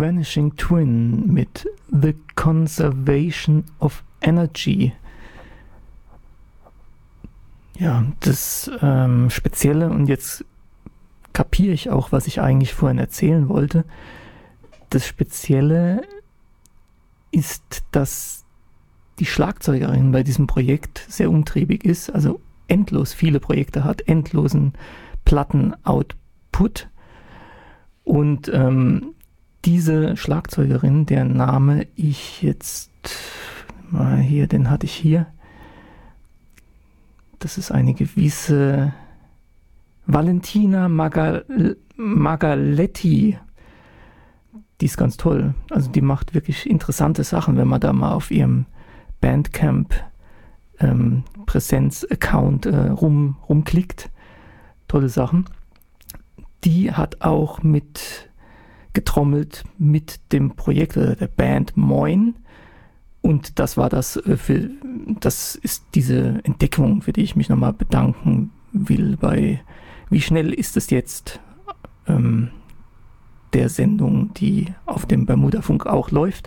Vanishing Twin mit The Conservation of Energy. Ja, das Spezielle, und jetzt kapiere ich auch, was ich eigentlich vorhin erzählen wollte. Das Spezielle ist, dass die Schlagzeugerin bei diesem Projekt sehr umtriebig ist, also endlos viele Projekte hat, endlosen Platten-Output. Und diese Schlagzeugerin, deren Name ich jetzt mal hier, den hatte ich hier. Das ist eine gewisse Valentina Magaletti. Die ist ganz toll. Also die macht wirklich interessante Sachen, wenn man da mal auf ihrem Bandcamp Präsenz-Account rumklickt. Tolle Sachen. Die hat auch getrommelt mit dem Projekt der Band Moin. Und das war das ist diese Entdeckung, für die ich mich nochmal bedanken will, bei Wie schnell ist es jetzt, der Sendung, die auf dem Bermuda-Funk auch läuft.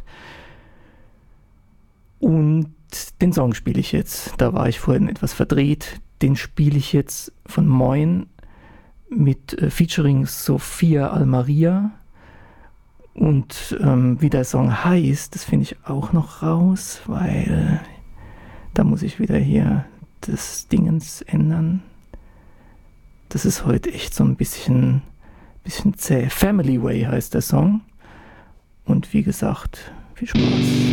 Und den Song spiele ich jetzt. Da war ich vorhin etwas verdreht. Den spiele ich jetzt von Moin mit featuring Sophia Almaria. Und wie der Song heißt, das finde ich auch noch raus, weil da muss ich wieder hier das Dingens ändern. Das ist heute echt so ein bisschen zäh. Family Way heißt der Song. Und wie gesagt, viel Spaß.